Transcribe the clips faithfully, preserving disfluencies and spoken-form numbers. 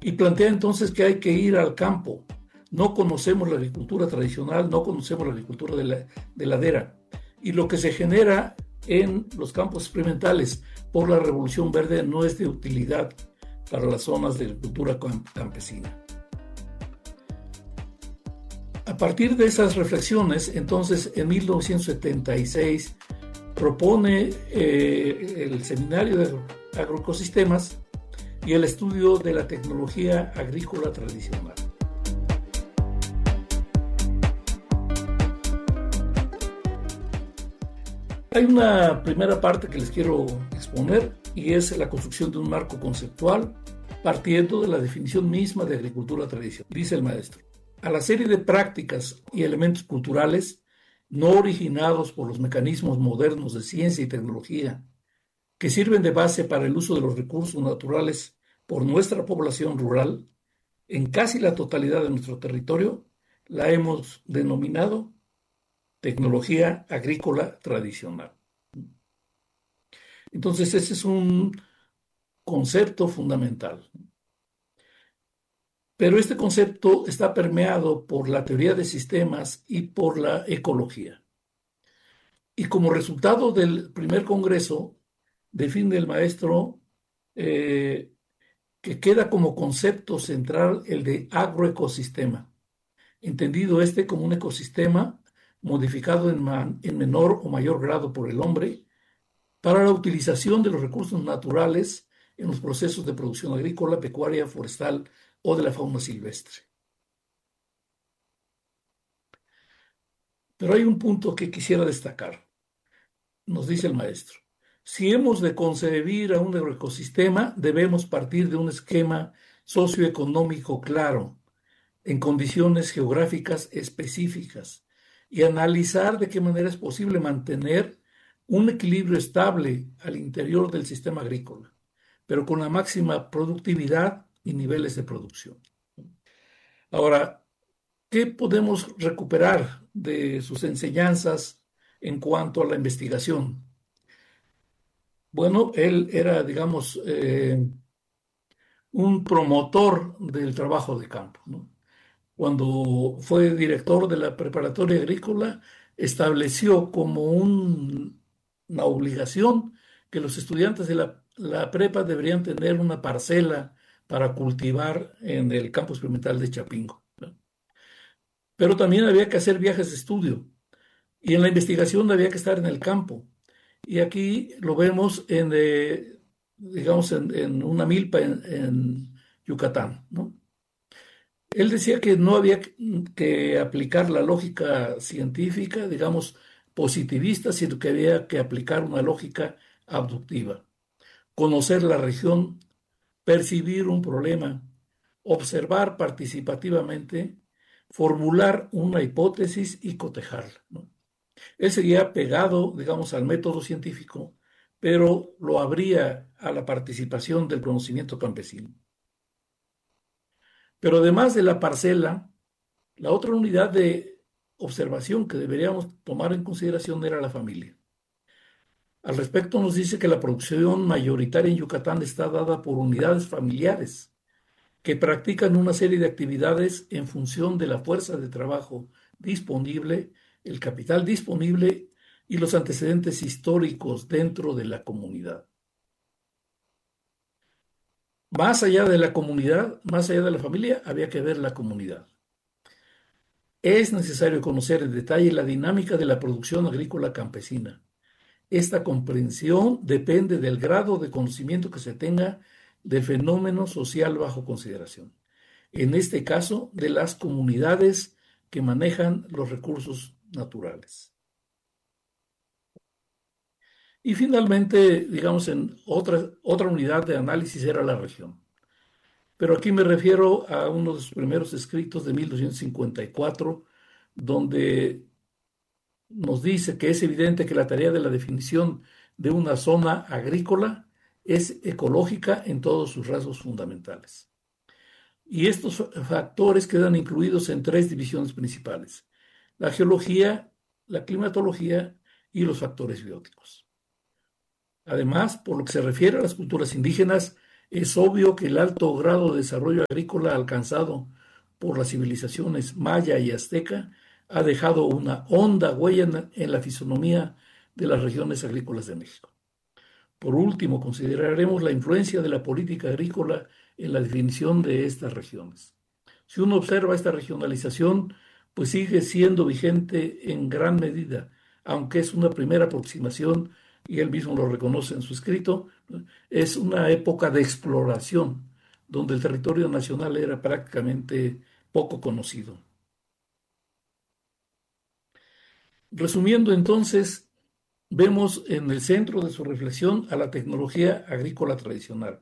y plantea entonces que hay que ir al campo. No conocemos la agricultura tradicional, no conocemos la agricultura de la, de ladera. Y lo que se genera en los campos experimentales por la Revolución Verde no es de utilidad para las zonas de agricultura campesina. A partir de esas reflexiones, entonces, en mil novecientos setenta y seis, propone eh, el Seminario de Agroecosistemas y el estudio de la tecnología agrícola tradicional. Hay una primera parte que les quiero exponer y es la construcción de un marco conceptual partiendo de la definición misma de agricultura tradicional. Dice el maestro: a la serie de prácticas y elementos culturales no originados por los mecanismos modernos de ciencia y tecnología que sirven de base para el uso de los recursos naturales por nuestra población rural, en casi la totalidad de nuestro territorio, la hemos denominado tecnología agrícola tradicional. Entonces, ese es un concepto fundamental. Pero este concepto está permeado por la teoría de sistemas y por la ecología. Y como resultado del primer congreso, define el maestro eh, que queda como concepto central el de agroecosistema, entendido este como un ecosistema modificado en, man, en menor o mayor grado por el hombre para la utilización de los recursos naturales en los procesos de producción agrícola, pecuaria, forestal o de la fauna silvestre. Pero hay un punto que quisiera destacar. Nos dice el maestro: si hemos de concebir a un agroecosistema, debemos partir de un esquema socioeconómico claro, en condiciones geográficas específicas, y analizar de qué manera es posible mantener un equilibrio estable al interior del sistema agrícola, pero con la máxima productividad y niveles de producción. Ahora, ¿qué podemos recuperar de sus enseñanzas en cuanto a la investigación? Bueno, él era, digamos, eh, un promotor del trabajo de campo, ¿no? Cuando fue director de la preparatoria agrícola, estableció como un, una obligación que los estudiantes de la, la prepa deberían tener una parcela para cultivar en el campo experimental de Chapingo, ¿no? Pero también había que hacer viajes de estudio y en la investigación había que estar en el campo. Y aquí lo vemos en, eh, digamos, en, en una milpa en, en Yucatán, ¿no? Él decía que no había que aplicar la lógica científica, digamos, positivista, sino que había que aplicar una lógica abductiva. Conocer la región, percibir un problema, observar participativamente, formular una hipótesis y cotejarla, ¿no? Él seguía pegado, digamos, al método científico, pero lo abría a la participación del conocimiento campesino. Pero además de la parcela, la otra unidad de observación que deberíamos tomar en consideración era la familia. Al respecto nos dice que la producción mayoritaria en Yucatán está dada por unidades familiares que practican una serie de actividades en función de la fuerza de trabajo disponible, el capital disponible y los antecedentes históricos dentro de la comunidad. Más allá de la comunidad, más allá de la familia, había que ver la comunidad. Es necesario conocer en detalle la dinámica de la producción agrícola campesina. Esta comprensión depende del grado de conocimiento que se tenga del fenómeno social bajo consideración. En este caso, de las comunidades que manejan los recursos naturales. Y finalmente, digamos, en otra, otra unidad de análisis era la región. Pero aquí me refiero a uno de sus primeros escritos de mil doscientos cincuenta y cuatro, donde nos dice que es evidente que la tarea de la definición de una zona agrícola es ecológica en todos sus rasgos fundamentales. Y estos factores quedan incluidos en tres divisiones principales: la geología, la climatología y los factores bióticos. Además, por lo que se refiere a las culturas indígenas, Es obvio que el alto grado de desarrollo agrícola alcanzado por las civilizaciones maya y azteca ha dejado una honda huella en, en la fisonomía de las regiones agrícolas de México. Por último, consideraremos la influencia de la política agrícola en la definición de estas regiones. Si uno observa esta regionalización, pues sigue siendo vigente en gran medida, aunque es una primera aproximación, y él mismo lo reconoce en su escrito, es una época de exploración, donde el territorio nacional era prácticamente poco conocido. Resumiendo entonces, vemos en el centro de su reflexión a la tecnología agrícola tradicional,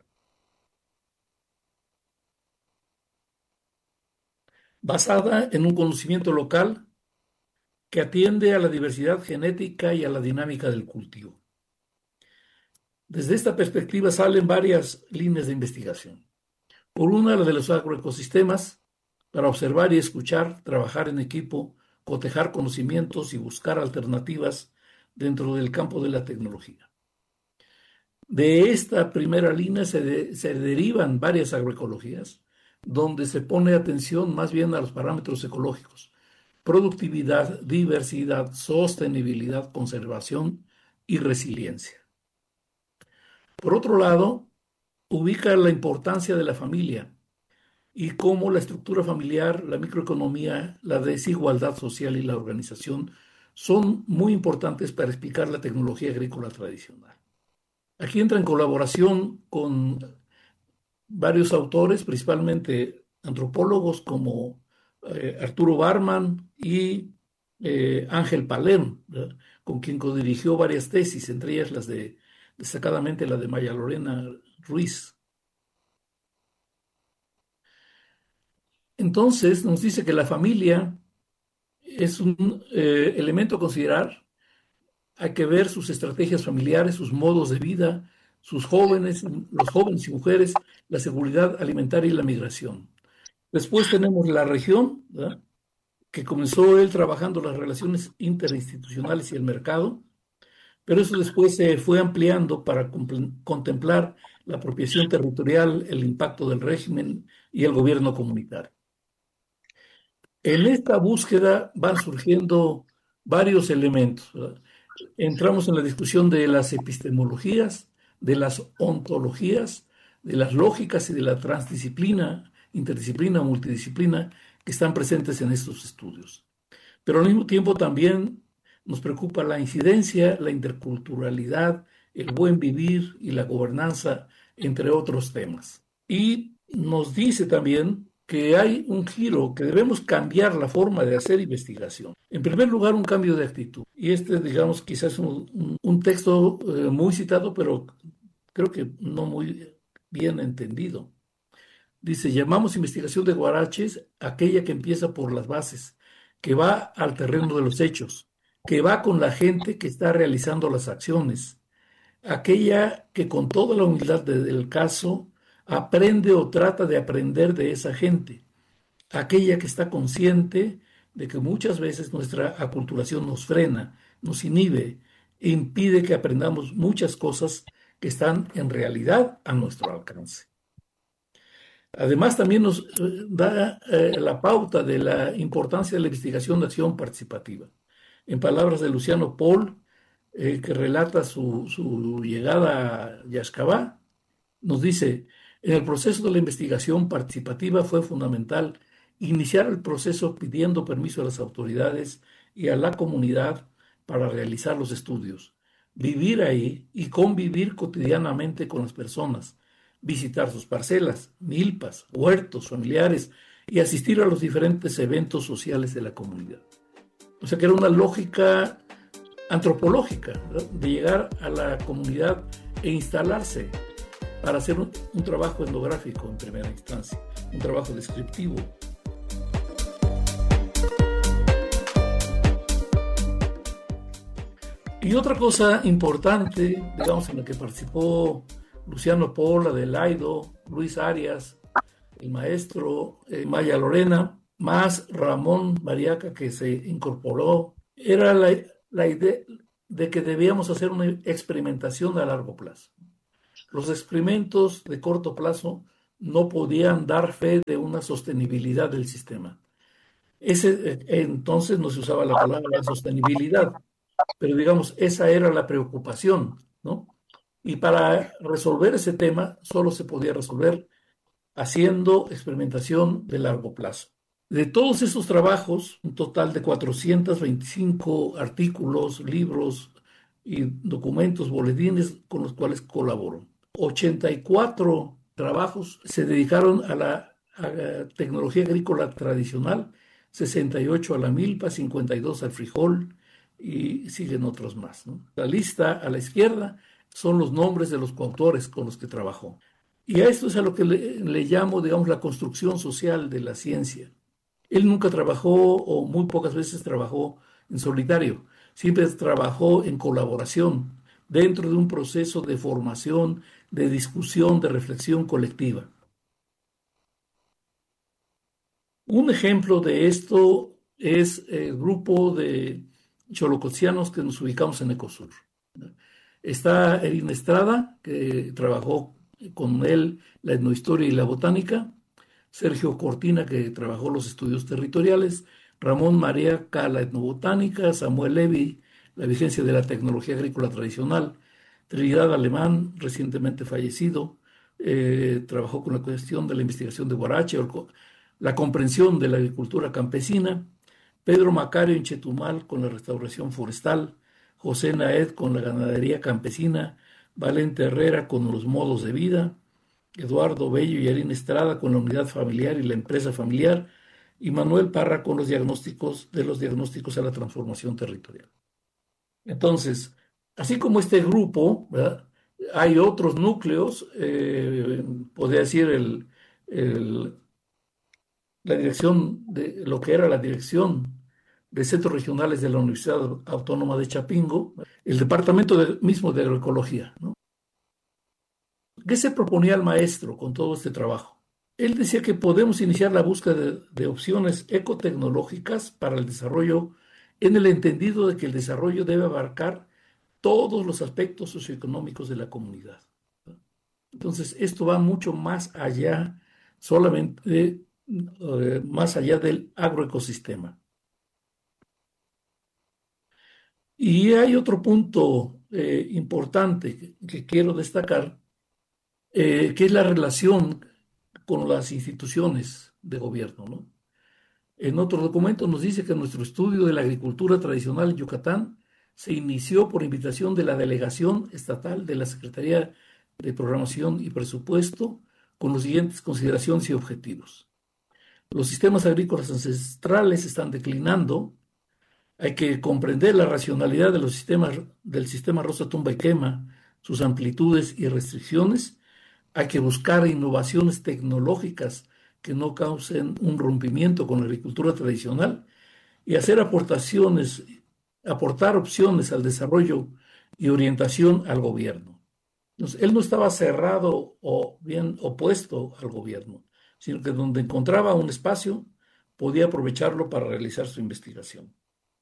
basada en un conocimiento local que atiende a la diversidad genética y a la dinámica del cultivo. Desde esta perspectiva salen varias líneas de investigación. Por una, la de los agroecosistemas, para observar y escuchar, trabajar en equipo, cotejar conocimientos y buscar alternativas dentro del campo de la tecnología. De esta primera línea se, de, se derivan varias agroecologías, donde se pone atención más bien a los parámetros ecológicos: productividad, diversidad, sostenibilidad, conservación y resiliencia. Por otro lado, ubica la importancia de la familia y cómo la estructura familiar, la microeconomía, la desigualdad social y la organización son muy importantes para explicar la tecnología agrícola tradicional. Aquí entra en colaboración con varios autores, principalmente antropólogos como eh, Arturo Barman y eh, Ángel Palermo, ¿verdad?, con quien codirigió varias tesis, entre ellas las de, destacadamente la de Maya Lorena Ruiz. Entonces nos dice que la familia es un eh, elemento a considerar. Hay que ver sus estrategias familiares, sus modos de vida, sus jóvenes, los jóvenes y mujeres, la seguridad alimentaria y la migración. Después tenemos la región, ¿verdad?, que comenzó él trabajando las relaciones interinstitucionales y el mercado, pero eso después se fue ampliando para contemplar la apropiación territorial, el impacto del régimen y el gobierno comunitario. En esta búsqueda van surgiendo varios elementos, ¿verdad? Entramos en la discusión de las epistemologías, de las ontologías, de las lógicas y de la transdisciplina, interdisciplina, multidisciplina que están presentes en estos estudios. Pero al mismo tiempo también nos preocupa la incidencia, la interculturalidad, el buen vivir y la gobernanza, entre otros temas. Y nos dice también que hay un giro, que debemos cambiar la forma de hacer investigación. En primer lugar, un cambio de actitud. Y este, digamos, quizás un, un, un texto eh, muy citado, pero creo que no muy bien entendido. Dice: llamamos investigación de huaraches aquella que empieza por las bases, que va al terreno de los hechos, que va con la gente que está realizando las acciones, aquella que con toda la humildad del caso aprende o trata de aprender de esa gente, aquella que está consciente de que muchas veces nuestra aculturación nos frena, nos inhibe e impide que aprendamos muchas cosas que están en realidad a nuestro alcance. Además, también nos da eh, la pauta de la importancia de la investigación de acción participativa. En palabras de Luciano Pol, eh, que relata su, su llegada a Yaxcabá, nos dice: en el proceso de la investigación participativa fue fundamental iniciar el proceso pidiendo permiso a las autoridades y a la comunidad para realizar los estudios, vivir ahí y convivir cotidianamente con las personas, visitar sus parcelas, milpas, huertos familiares y asistir a los diferentes eventos sociales de la comunidad. O sea que era una lógica antropológica, ¿verdad?, de llegar a la comunidad e instalarse para hacer un, un trabajo etnográfico en primera instancia, un trabajo descriptivo. Y otra cosa importante, digamos, en la que participó Luciano Pol, Adelaido, Luis Arias, el maestro eh, Maya Lorena, más Ramón Mariaca, que se incorporó, era la, la idea de que debíamos hacer una experimentación a largo plazo. los experimentos de corto plazo no podían dar fe de una sostenibilidad del sistema. Ese, entonces no se usaba la palabra sostenibilidad, pero digamos, esa era la preocupación, ¿no? Y para resolver ese tema solo se podía resolver haciendo experimentación de largo plazo. De todos esos trabajos, un total de cuatrocientos veinticinco artículos, libros y documentos, boletines con los cuales colaboró. ochenta y cuatro trabajos se dedicaron a la, a la tecnología agrícola tradicional, sesenta y ocho a la milpa, cincuenta y dos al frijol y siguen otros más, ¿no? La lista a la izquierda son los nombres de los coautores con los que trabajó. Y a esto es a lo que le, le llamo, digamos, la construcción social de la ciencia. Él nunca trabajó o muy pocas veces trabajó en solitario, siempre trabajó en colaboración dentro de un proceso de formación, de discusión, de reflexión colectiva. Un ejemplo de esto es el grupo de cholocotzianos que nos ubicamos en Ecosur. Está Erin Estrada, que trabajó con él la etnohistoria y la botánica, Sergio Cortina, que trabajó los estudios territoriales, Ramón María K, la etnobotánica, Samuel Levy, la vigencia de la tecnología agrícola tradicional, Trinidad Alemán, recientemente fallecido, eh, trabajó con la cuestión de la investigación de Huarache, la comprensión de la agricultura campesina, Pedro Macario en Chetumal con la restauración forestal, José Naed con la ganadería campesina, Valente Herrera con los modos de vida, Eduardo Bello y Erin Estrada con la unidad familiar y la empresa familiar, y Manuel Parra con los diagnósticos de los diagnósticos a la transformación territorial. Entonces, así como este grupo, ¿verdad?, hay otros núcleos, eh, podría decir el, el, la dirección de lo que era la dirección de centros regionales de la Universidad Autónoma de Chapingo, el departamento de, mismo de agroecología, ¿no? ¿Qué se proponía el maestro con todo este trabajo? Él decía que podemos iniciar la búsqueda de, de opciones ecotecnológicas para el desarrollo en el entendido de que el desarrollo debe abarcar todos los aspectos socioeconómicos de la comunidad. Entonces, esto va mucho más allá, solamente eh, más allá del agroecosistema. Y hay otro punto eh, importante que, que quiero destacar, eh, que es la relación con las instituciones de gobierno, ¿no? En otro documento nos dice que nuestro estudio de la agricultura tradicional en Yucatán se inició por invitación de la Delegación Estatal de la Secretaría de Programación y Presupuesto con los siguientes consideraciones y objetivos. Los sistemas agrícolas ancestrales están declinando. Hay que comprender la racionalidad de los sistemas, del sistema rosa, tumba y quema, sus amplitudes y restricciones. Hay que buscar innovaciones tecnológicas que no causen un rompimiento con la agricultura tradicional y hacer aportaciones, aportar opciones al desarrollo y orientación al gobierno. Entonces, él no estaba cerrado o bien opuesto al gobierno, sino que donde encontraba un espacio podía aprovecharlo para realizar su investigación.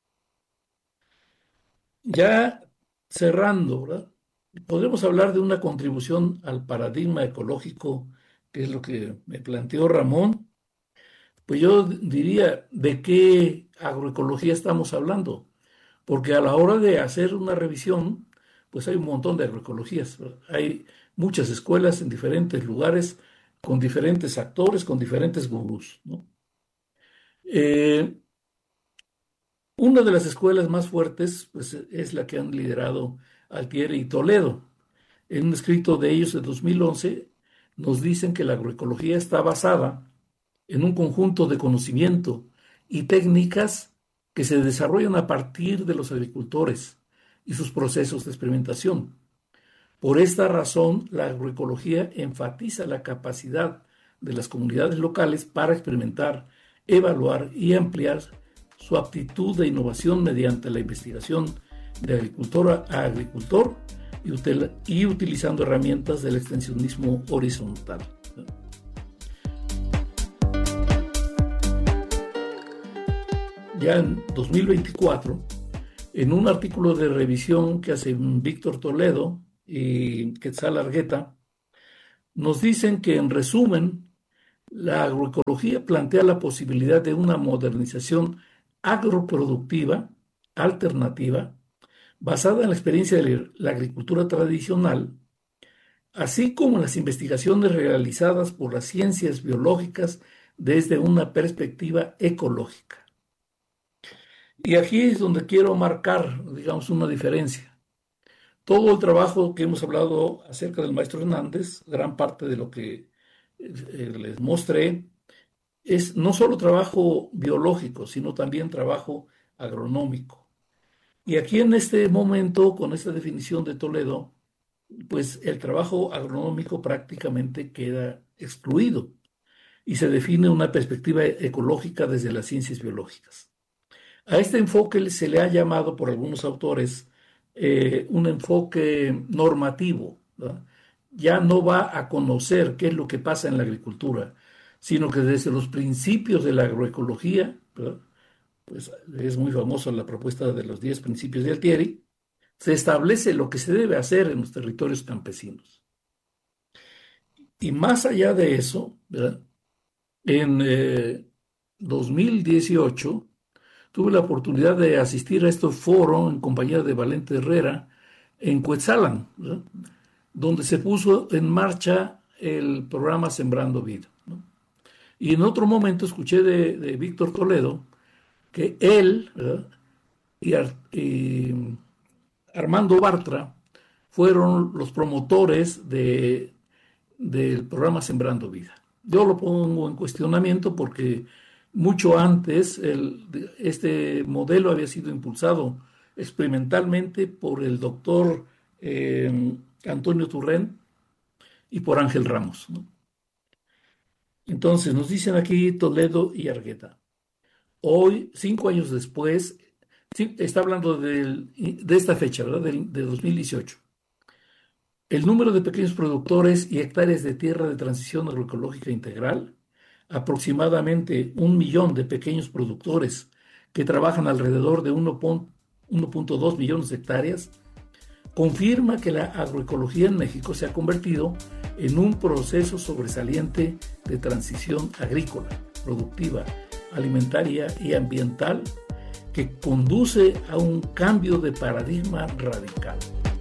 Ya cerrando, ¿verdad?, podremos hablar de una contribución al paradigma ecológico, que es lo que me planteó Ramón. Pues yo diría, ¿de qué agroecología estamos hablando? Porque a la hora de hacer una revisión, pues hay un montón de agroecologías, ¿verdad? Hay muchas escuelas en diferentes lugares, con diferentes actores, con diferentes gurús, ¿no? Eh, una de las escuelas más fuertes, pues, es la que han liderado Altieri y Toledo. En un escrito de ellos de dos mil once nos dicen que la agroecología está basada en un conjunto de conocimiento y técnicas que se desarrollan a partir de los agricultores y sus procesos de experimentación. Por esta razón, la agroecología enfatiza la capacidad de las comunidades locales para experimentar, evaluar y ampliar su aptitud de innovación mediante la investigación de agricultor a agricultor y, util y utilizando herramientas del extensionismo horizontal. Ya en dos mil veinticuatro, en un artículo de revisión que hacen Víctor Toledo y Quetzal Argueta, Nos dicen que, en resumen, la agroecología plantea la posibilidad de una modernización agroproductiva alternativa basada en la experiencia de la agricultura tradicional, así como en las investigaciones realizadas por las ciencias biológicas desde una perspectiva ecológica. Y aquí es donde quiero marcar, digamos, una diferencia. Todo el trabajo que hemos hablado acerca del maestro Hernández, gran parte de lo que eh, les mostré, es no solo trabajo biológico, sino también trabajo agronómico. Y aquí en este momento, con esta definición de Toledo, pues el trabajo agronómico prácticamente queda excluido y se define una perspectiva ecológica desde las ciencias biológicas. A este enfoque se le ha llamado por algunos autores eh, un enfoque normativo, ¿verdad? Ya no va a conocer qué es lo que pasa en la agricultura, sino que desde los principios de la agroecología, ¿verdad? Pues es muy famosa la propuesta de los diez principios de Altieri, se establece lo que se debe hacer en los territorios campesinos. Y más allá de eso, ¿verdad? En eh, dos mil dieciocho tuve la oportunidad de asistir a este foro en compañía de Valente Herrera en Cuetzalan, ¿verdad? Donde se puso en marcha el programa Sembrando Vida, ¿no? Y en otro momento escuché de, de Víctor Toledo que él, ¿verdad? y, y Armando Bartra fueron los promotores de, del programa Sembrando Vida. Yo lo pongo en cuestionamiento porque mucho antes el, este modelo había sido impulsado experimentalmente por el doctor eh, Antonio Turrén y por Ángel Ramos, ¿no? Entonces nos dicen aquí Toledo y Argueta. Hoy, cinco años después, sí, está hablando del, de esta fecha, ¿verdad? De, de dos mil dieciocho. El número de pequeños productores y hectáreas de tierra de transición agroecológica integral, aproximadamente un millón de pequeños productores que trabajan alrededor de uno punto dos millones de hectáreas, confirma que la agroecología en México se ha convertido en un proceso sobresaliente de transición agrícola, productiva, alimentaria y ambiental que conduce a un cambio de paradigma radical.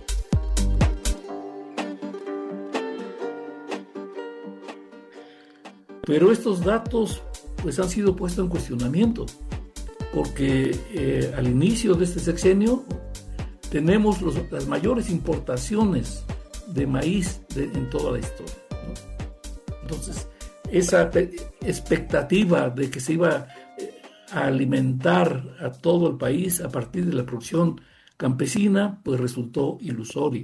Pero estos datos pues han sido puestos en cuestionamiento porque eh, al inicio de este sexenio tenemos los, las mayores importaciones de maíz de, en toda la historia, ¿no? Entonces, esa expectativa de que se iba a alimentar a todo el país a partir de la producción campesina, pues resultó ilusoria.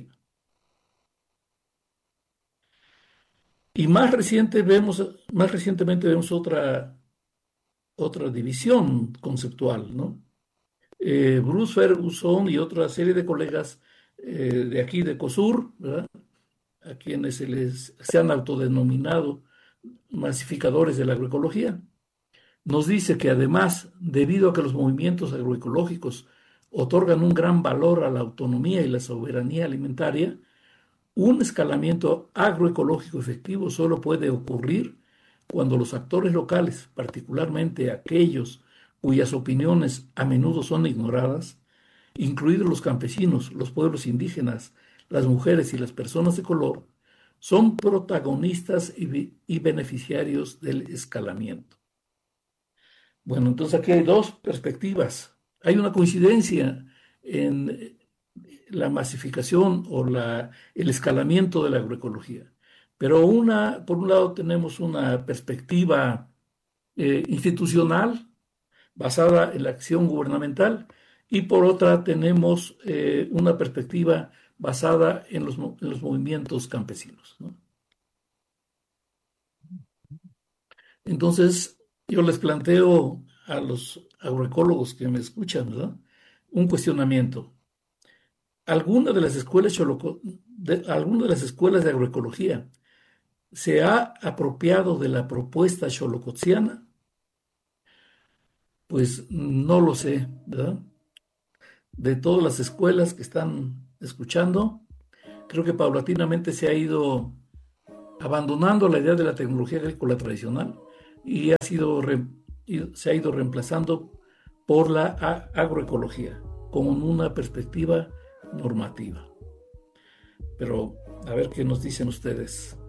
Y más, reciente vemos, más recientemente vemos otra, otra división conceptual, ¿no? Eh, Bruce Ferguson y otra serie de colegas eh, de aquí de COSUR, ¿verdad? A quienes se les se han autodenominado masificadores de la agroecología, nos dice que además, debido a que los movimientos agroecológicos otorgan un gran valor a la autonomía y la soberanía alimentaria, un escalamiento agroecológico efectivo solo puede ocurrir cuando los actores locales, particularmente aquellos cuyas opiniones a menudo son ignoradas, incluidos los campesinos, los pueblos indígenas, las mujeres y las personas de color, son protagonistas y, y beneficiarios del escalamiento. Bueno, entonces aquí hay dos perspectivas. Hay una coincidencia en la masificación o la, el escalamiento de la agroecología. Pero una, por un lado tenemos una perspectiva eh, institucional basada en la acción gubernamental y por otra tenemos eh, una perspectiva basada en los, en los movimientos campesinos, ¿no? Entonces, yo les planteo a los agroecólogos que me escuchan, ¿verdad? Un cuestionamiento. ¿Alguna de las escuelas choloco, de, alguna de las escuelas de agroecología se ha apropiado de la propuesta xolocotziana? Pues no lo sé, ¿verdad? De todas las escuelas que están escuchando, creo que paulatinamente se ha ido abandonando la idea de la tecnología agrícola tradicional y ha sido re, y se ha ido reemplazando por la agroecología con una perspectiva normativa. Pero a ver qué nos dicen ustedes.